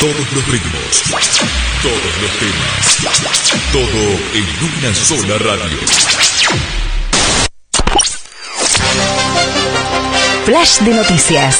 Todos los ritmos, todos los temas, todo en una sola radio. Flash de noticias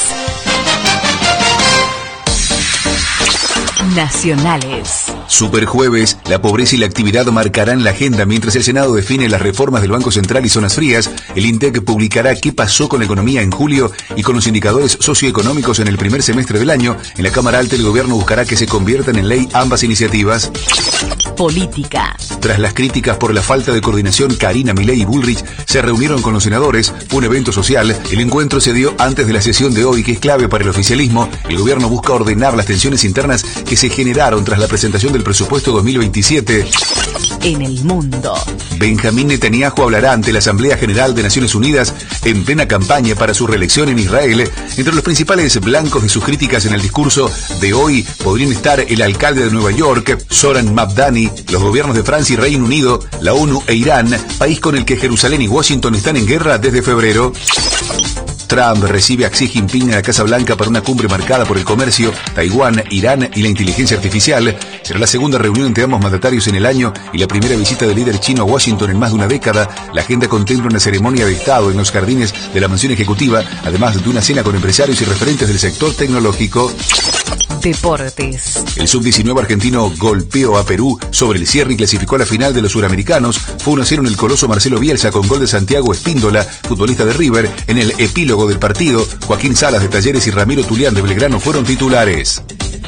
nacionales. Superjueves, la pobreza y la actividad marcarán la agenda. Mientras el Senado define las reformas del Banco Central y zonas frías, el INDEC publicará qué pasó con la economía en julio y con los indicadores socioeconómicos en el primer semestre del año. En la Cámara Alta, el gobierno buscará que se conviertan en ley ambas iniciativas. Política. Tras las críticas por la falta de coordinación, Carina, Milei y Bullrich se reunieron con los senadores. Fue un evento social. El encuentro se dio antes de la sesión de hoy, que es clave para el oficialismo. El gobierno busca ordenar las tensiones internas que se generaron tras la presentación del presupuesto 2027. En el mundo. Benjamín Netanyahu hablará ante la Asamblea General de Naciones Unidas en plena campaña para su reelección en Israel. Entre los principales blancos de sus críticas en el discurso de hoy podrían estar el alcalde de Nueva York, Zoran Mabdani, los gobiernos de Francia y Reino Unido, la ONU e Irán, país con el que Jerusalén y Washington están en guerra desde febrero. Trump recibe a Xi Jinping en la Casa Blanca para una cumbre marcada por el comercio, Taiwán, Irán y la inteligencia artificial. Será la segunda reunión entre ambos mandatarios en el año y la primera visita del líder chino a Washington en más de una década. La agenda contempla una ceremonia de Estado en los jardines de la mansión ejecutiva, además de una cena con empresarios y referentes del sector tecnológico. Deportes. El sub-19 argentino golpeó a Perú sobre el cierre y clasificó a la final de los suramericanos. Fue 1-0 en el coloso Marcelo Bielsa con gol de Santiago Espíndola, futbolista de River. En el epílogo del partido, Joaquín Salas de Talleres y Ramiro Tulián de Belgrano fueron titulares.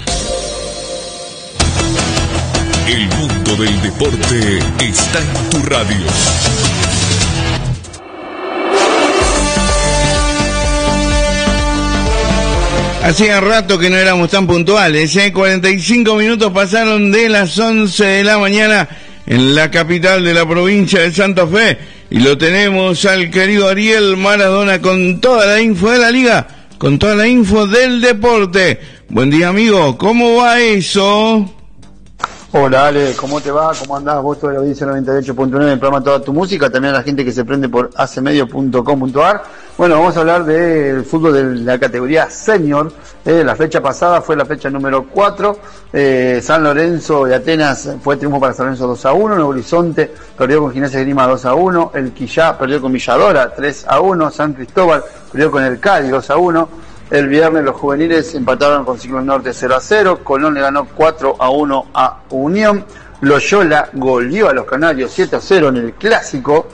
El mundo del deporte está en tu radio. Hacía rato que no éramos tan puntuales, 45 minutos pasaron de las 11 de la mañana en la capital de la provincia de Santa Fe. Y lo tenemos al querido Ariel Maradona con toda la info de la liga, con toda la info del deporte. Buen día, amigo, ¿cómo va eso? Hola Ale, ¿cómo te va? ¿Cómo andás? Vos toda la audiencia 98.9 del programa Toda Tu Música, también a la gente que se prende por acmedio.com.ar. Bueno, vamos a hablar del fútbol de la categoría senior. La fecha pasada fue la fecha número 4. San Lorenzo de Atenas fue triunfo para San Lorenzo 2-1. Nuevo Horizonte perdió con Gimnasia de Grima 2-1. El Quillá perdió con Villadora 3-1. San Cristóbal perdió con el Cádiz 2-1. El viernes los juveniles empataron con Ciclón Norte 0-0. Colón le ganó 4-1 a Unión. Loyola goleó a los Canarios 7-0 en el clásico.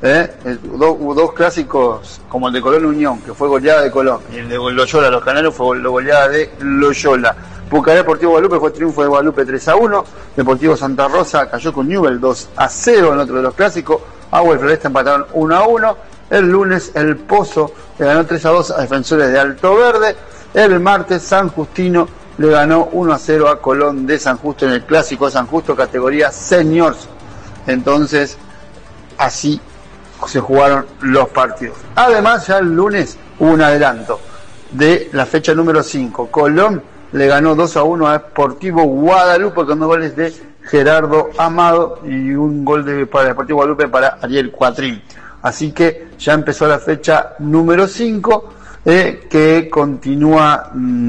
Hubo dos clásicos como el de Colón Unión, que fue goleada de Colón, y el de Loyola a los Canarios fue goleada de Loyola. Pucará Deportivo Guadalupe fue triunfo de Guadalupe 3-1. Deportivo Santa Rosa cayó con Newell 2-0 en otro de los clásicos. Agua y Floresta empataron 1-1. El lunes el Pozo le ganó 3-2 a Defensores de Alto Verde. El martes San Justino le ganó 1-0 a Colón de San Justo en el clásico de San Justo, categoría seniors. Entonces, así se jugaron los partidos. Además, ya el lunes hubo un adelanto de la fecha número 5. Colón le ganó 2-1 a Deportivo Guadalupe con 2 goles de Gerardo Amado y un gol para Deportivo Guadalupe para Ariel Cuatrín. Así que ya empezó la fecha número 5, que continúa,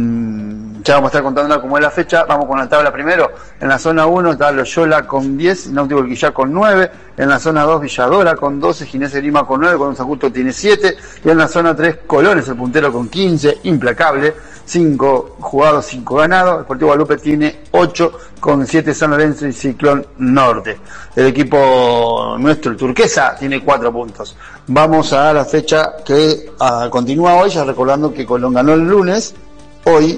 ya vamos a estar contándola cómo es la fecha. Vamos con la tabla primero. En la zona 1 está Loyola con 10, Náutico del Quillá con 9, en la zona 2 Villadora con 12, Gimnasia de Grima con 9, con San Justo tiene 7, y en la zona 3 Colón es el puntero con 15, implacable, 5 jugados, 5 ganados. Deportivo Guadalupe tiene 8, con 7 San Lorenzo y Ciclón Norte. El equipo nuestro, el Turquesa, tiene 4 puntos. Vamos a la fecha que continúa hoy, ya recordando que Colón ganó el lunes. Hoy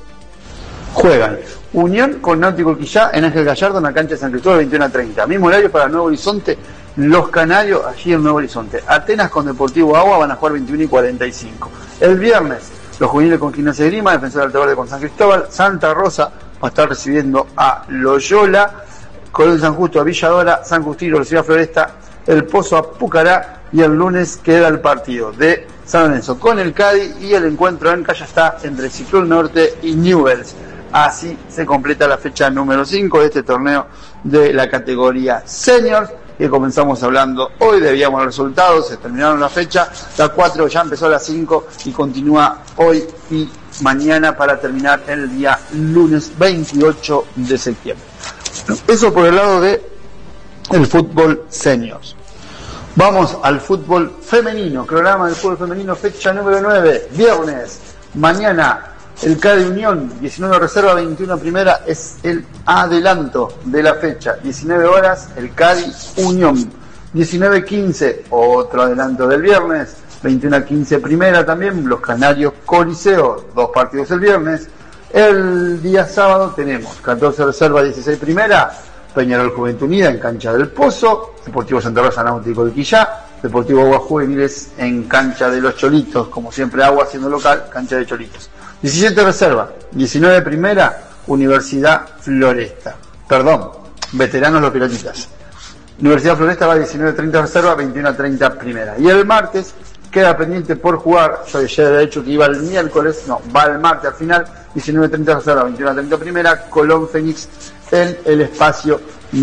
juegan Unión con Náutico del Quillá en Ángel Gallardo en la cancha de San Cristóbal 21:30. Mismo horario para Nuevo Horizonte, los Canarios allí en Nuevo Horizonte. Atenas con Deportivo Agua van a jugar 21:45. El viernes los juveniles con Gimnasia de Grima, Defensor de Alto Verde con San Cristóbal. Santa Rosa va a estar recibiendo a Loyola. Colón San Justo a Villadora. San Justino recibe a Floresta. El Pozo a Pucará. Y el lunes queda el partido de San Lorenzo con el Cádiz y el encuentro en Callastá entre Ciclón Norte y Newell's. Así se completa la fecha número 5 de este torneo de la categoría seniors, que comenzamos hablando hoy. Debíamos los resultados, se terminaron la fecha, la 4 ya empezó a las 5 y continúa hoy y mañana para terminar el día lunes 28 de septiembre. Eso por el lado de el fútbol senior. Vamos al fútbol femenino, programa del fútbol femenino, fecha número 9, viernes. Mañana el Cádiz Unión, 19 reserva, 21 primera, es el adelanto de la fecha. 19 horas, el Cádiz Unión. 19:15, otro adelanto del viernes. 21:15 primera también, los Canarios Coliseo, 2 partidos el viernes. El día sábado tenemos 14 reserva, 16 primera, Peñarol Juventud Unida en cancha del Pozo, Deportivo Santa Rosa Náutico de Quillá, Deportivo Aguas Juveniles en cancha de los Cholitos, como siempre Agua siendo local, cancha de Cholitos. 17 reserva, 19 primera, Universidad Floresta. Perdón, veteranos los Pilotitas. Universidad Floresta va a 19:30 reserva, 21:30 primera. Y el martes queda pendiente por jugar, yo ya había dicho que iba el miércoles, no, va el martes al final, 19:30 reserva, 21:30 primera, Colón Fénix en el espacio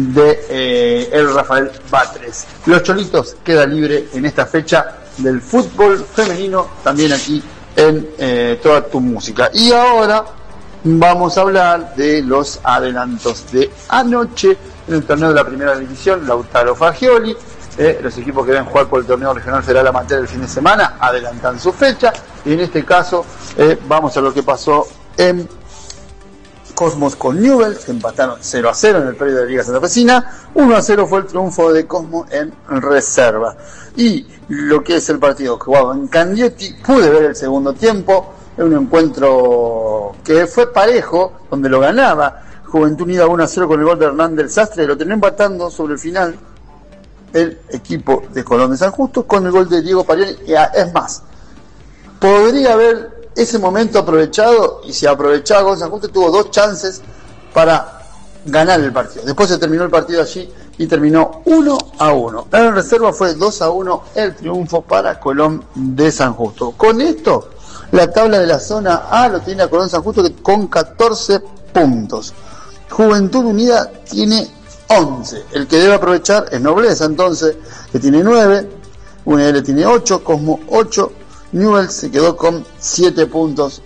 de el Rafael Batres. Los Cholitos queda libre en esta fecha del fútbol femenino, también aquí en Toda Tu Música. Y ahora vamos a hablar de los adelantos de anoche en el torneo de la primera división, Lautaro Fagioli. Los equipos que deben jugar por el torneo regional federal amateur el fin de semana adelantan su fecha, y en este caso vamos a lo que pasó en Cosmos con Newell's, que empataron 0-0 en el periodo de Liga Santafesina. 1-0 fue el triunfo de Cosmos en reserva. Y lo que es el partido que jugaba en Candioti, pude ver el segundo tiempo, en un encuentro que fue parejo, donde lo ganaba Juventud Unida 1-0 con el gol de Hernán del Sastre, lo terminó empatando sobre el final el equipo de Colón de San Justo con el gol de Diego Parioni. Es más, podría haber ese momento aprovechado, y si aprovechaba con San Justo, tuvo 2 chances para ganar el partido. Después se terminó el partido allí y terminó 1-1. En reserva fue 2-1 el triunfo para Colón de San Justo. Con esto, la tabla de la zona A lo tiene a Colón de San Justo con 14 puntos. Juventud Unida tiene 11. El que debe aprovechar es Nobleza, entonces, que tiene 9. UNL tiene 8, Cosmo 8. Newell's se quedó con 7 puntos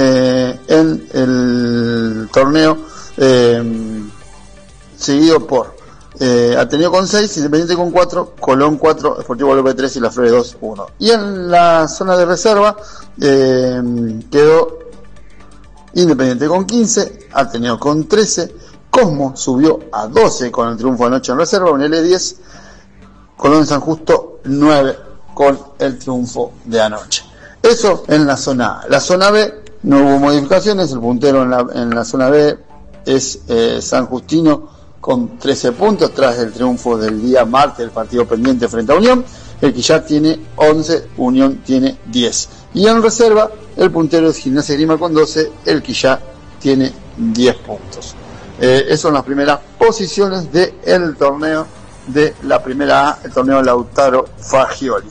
en el torneo, seguido por Ateneo con 6, Independiente con 4, Colón 4, Deportivo López 3 y La Flores 2, 1. Y en la zona de reserva quedó Independiente con 15, Ateneo con 13, Cosmo subió a 12 con el triunfo anoche en reserva, UNL 10, Colón de San Justo 9 con el triunfo de anoche. Eso en la zona A. La zona B no hubo modificaciones, el puntero en la zona B es San Justino con 13 puntos tras el triunfo del día martes del partido pendiente frente a Unión. El Quillá tiene 11, Unión tiene 10. Y en reserva el puntero es Gimnasia de Grima con 12, el Quillá tiene 10 puntos. Esas son las primeras posiciones del torneo de la primera A, el torneo Lautaro Fagioli.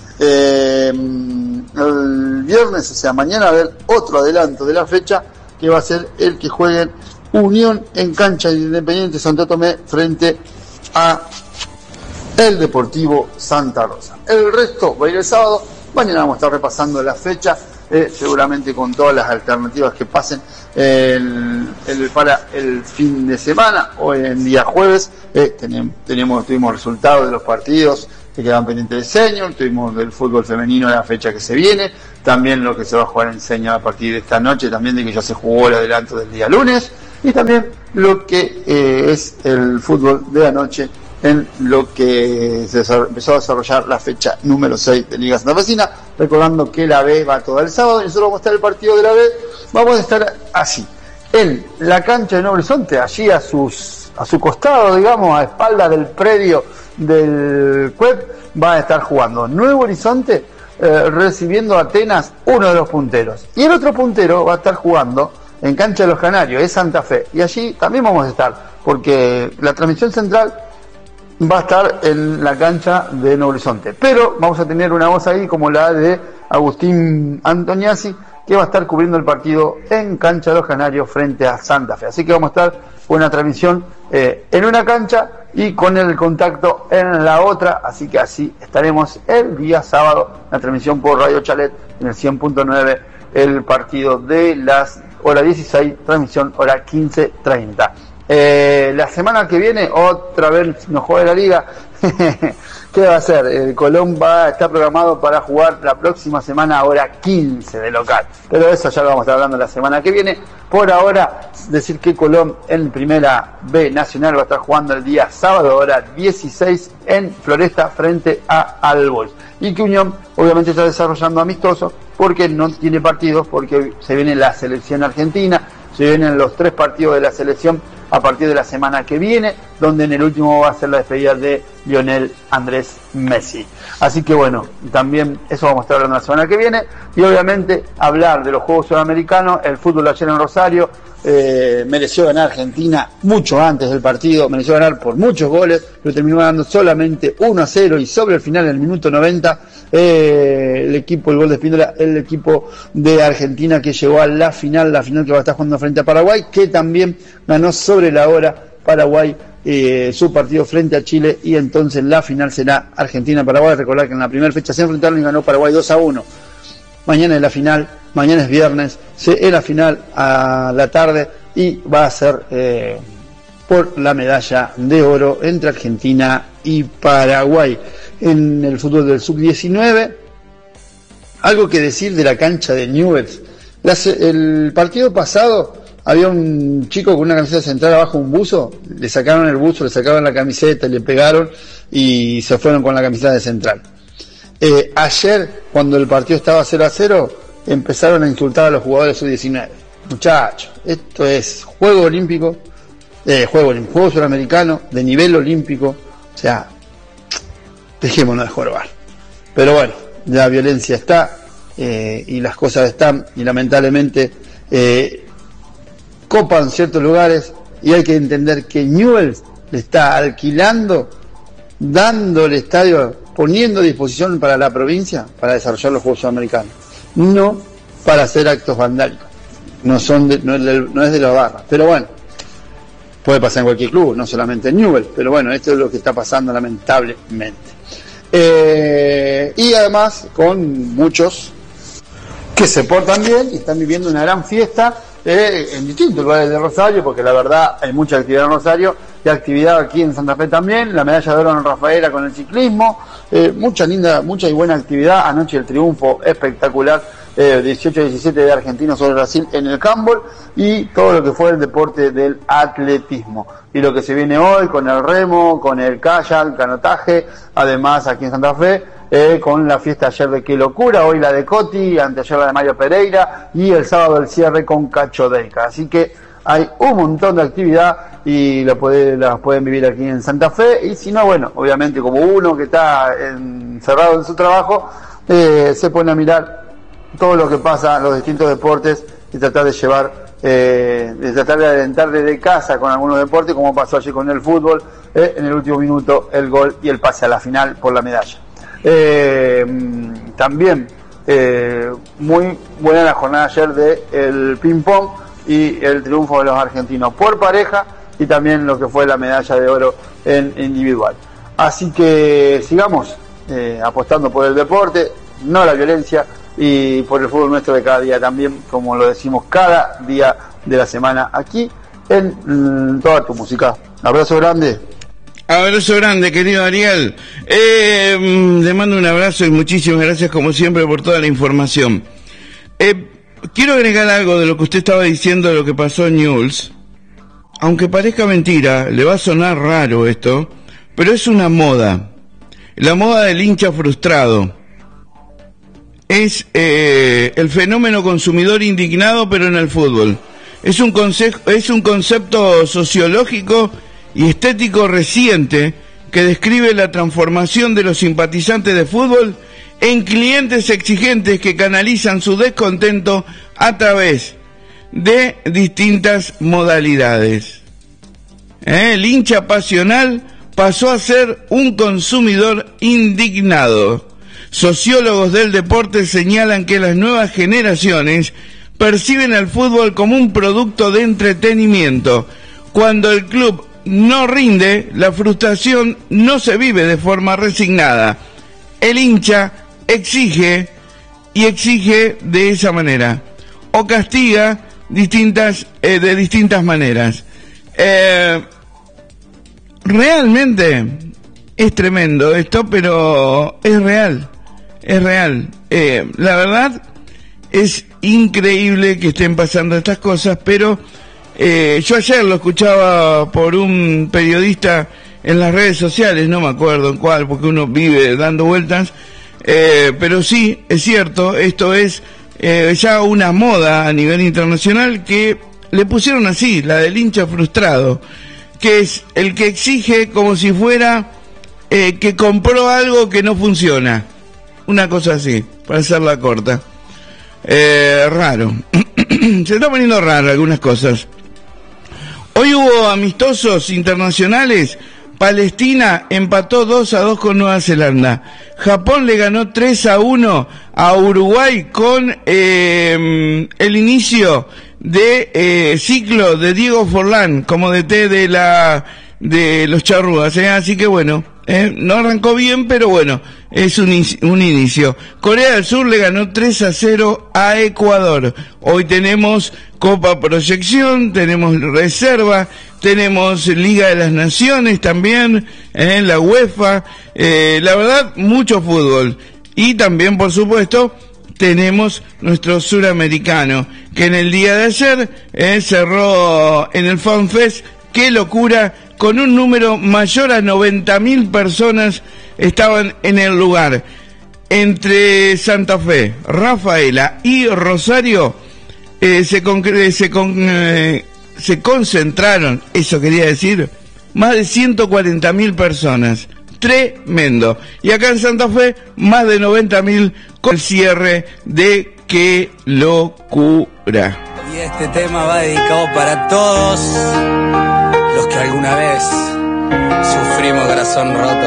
El viernes, o sea mañana, va a haber otro adelanto de la fecha, que va a ser el que jueguen Unión en cancha de Independiente Santo Tomé frente a el Deportivo Santa Rosa. El resto va a ir el sábado. Mañana vamos a estar repasando la fecha, seguramente con todas las alternativas que pasen para el fin de semana. Hoy en día jueves tuvimos resultados de los partidos que quedan pendientes de senior, tuvimos del fútbol femenino la fecha que se viene, también lo que se va a jugar en senior a partir de esta noche, también de que ya se jugó el adelanto del día lunes, y también lo que es el fútbol de anoche en lo que se empezó a desarrollar la fecha número 6 de Liga Santafesina, recordando que la B va todo el sábado y nosotros vamos a estar el partido de la B, vamos a estar así, en la cancha de Nuevo Horizonte, allí a su costado, digamos, a espalda del predio del CUEP, va a estar jugando Nuevo Horizonte recibiendo a Atenas, uno de los punteros, y el otro puntero va a estar jugando en cancha de los Canarios, es Santa Fe, y allí también vamos a estar, porque la transmisión central va a estar en la cancha de Nuevo Horizonte, pero vamos a tener una voz ahí como la de Agustín Antoniazzi, que va a estar cubriendo el partido en cancha de los Canarios frente a Santa Fe, así que vamos a estar con una transmisión en una cancha y con el contacto en la otra, así que así estaremos el día sábado, la transmisión por Radio Chalet en el 100.9 el partido de las hora 16, transmisión hora 15:30. La semana que viene otra vez nos juega la liga. ¿Qué va a hacer? El Colón está programado para jugar la próxima semana hora 15 de local, pero eso ya lo vamos a estar hablando la semana que viene. Por ahora, decir que Colón en Primera B Nacional va a estar jugando el día sábado hora 16 en Floresta frente a All Boys, y que Unión obviamente está desarrollando amistoso porque no tiene partidos, porque se viene la selección argentina, se vienen los 3 partidos de la selección a partir de la semana que viene, donde en el último va a ser la despedida de Lionel Andrés Messi. Así que bueno, también eso vamos a estar hablando la semana que viene, y obviamente hablar de los Juegos Sudamericanos. El fútbol ayer en Rosario, mereció ganar Argentina mucho antes del partido, mereció ganar por muchos goles, pero terminó ganando solamente 1-0, y sobre el final, en el minuto 90, el gol de Espíndola, el equipo de Argentina que llegó a la final que va a estar jugando frente a Paraguay, que también ganó sobre la hora Paraguay su partido frente a Chile, y entonces la final será Argentina-Paraguay. Recordar que en la primera fecha se enfrentaron y ganó Paraguay 2-1. Mañana es la final, mañana es viernes, es la final a la tarde, y va a ser por la medalla de oro entre Argentina y Paraguay. En el fútbol del sub-19, algo que decir de la cancha de Newell's. El partido pasado había un chico con una camiseta central abajo, un buzo, le sacaron el buzo, le sacaron la camiseta, le pegaron y se fueron con la camiseta de central. Ayer, cuando el partido estaba 0-0, empezaron a insultar a los jugadores sub-19. Muchachos, esto es juego olímpico, juego sudamericano, de nivel olímpico, o sea, dejémonos de jorobar. Pero bueno, la violencia está, y las cosas están, y lamentablemente copan ciertos lugares, y hay que entender que Newell's le está alquilando, dando el estadio, poniendo a disposición para la provincia para desarrollar los Juegos Sudamericanos, no para hacer actos vandálicos. No es de la barra, pero bueno, puede pasar en cualquier club, no solamente en Newell's, pero bueno, esto es lo que está pasando lamentablemente. Y además con muchos que se portan bien y están viviendo una gran fiesta en distintos lugares de Rosario, porque la verdad hay mucha actividad en Rosario, y actividad aquí en Santa Fe también. La medalla de oro en Rafaela con el ciclismo, mucha y buena actividad. Anoche el triunfo espectacular, 18-17 de Argentinos sobre Brasil en el handball, y todo lo que fue el deporte del atletismo, y lo que se viene hoy con el remo, con el kayak, canotaje, además aquí en Santa Fe, con la fiesta ayer de Qué Locura, hoy la de Coti, anteayer la de Mario Pereira, y el sábado el cierre con Cacho Deica. Así que hay un montón de actividad y las pueden vivir aquí en Santa Fe, y si no, bueno, obviamente como uno que está encerrado en su trabajo, se pone a mirar todo lo que pasa en los distintos deportes y tratar de llevar, tratar de adelantar desde casa con algunos deportes, como pasó ayer con el fútbol, en el último minuto el gol y el pase a la final por la medalla. También muy buena la jornada ayer del ping pong y el triunfo de los argentinos por pareja, y también lo que fue la medalla de oro en individual. Así que sigamos apostando por el deporte, no la violencia, y por el fútbol nuestro de cada día también, como lo decimos cada día de la semana aquí en Toda Tu Música. Abrazo grande. Abrazo grande, querido Ariel. Le mando un abrazo y muchísimas gracias como siempre por toda la información. Quiero agregar algo de lo que usted estaba diciendo de lo que pasó en Newell's. Aunque parezca mentira, le va a sonar raro esto, pero es una moda. La moda del hincha frustrado. Es el fenómeno consumidor indignado, pero en el fútbol. Es un concepto sociológico y estético reciente que describe la transformación de los simpatizantes de fútbol en clientes exigentes que canalizan su descontento a través de distintas modalidades. El hincha pasional pasó a ser un consumidor indignado. Sociólogos del deporte señalan que las nuevas generaciones perciben al fútbol como un producto de entretenimiento. Cuando el club no rinde, la frustración no se vive de forma resignada. El hincha exige y exige de esa manera, o castiga de distintas maneras. Realmente es tremendo esto, pero es real. La verdad es increíble que estén pasando estas cosas, pero yo ayer lo escuchaba por un periodista en las redes sociales, no me acuerdo en cuál, porque uno vive dando vueltas, pero sí, es cierto, esto es ya una moda a nivel internacional, que le pusieron así, la del hincha frustrado, que es el que exige como si fuera que compró algo que no funciona, una cosa así, para hacerla corta. Raro. Se está poniendo raro algunas cosas. Hoy hubo amistosos internacionales. Palestina empató 2-2 con Nueva Zelanda. Japón le ganó 3-1 a Uruguay con el inicio de ciclo de Diego Forlán como DT de los charrúas, así que bueno, no arrancó bien, pero bueno, es un inicio. Corea del Sur le ganó 3-0 a Ecuador. Hoy tenemos Copa Proyección, tenemos reserva, tenemos Liga de las Naciones también, la UEFA, la verdad, mucho fútbol. Y también, por supuesto, tenemos nuestro suramericano, que en el día de ayer cerró en el FanFest. ¡Qué locura! Con un número mayor a 90.000 personas estaban en el lugar. Entre Santa Fe, Rafaela y Rosario se concentraron, eso quería decir, más de 140.000 personas. Tremendo. Y acá en Santa Fe, más de 90.000 con el cierre de ¡Qué locura! Y este tema va dedicado para todos los que alguna vez sufrimos corazón roto.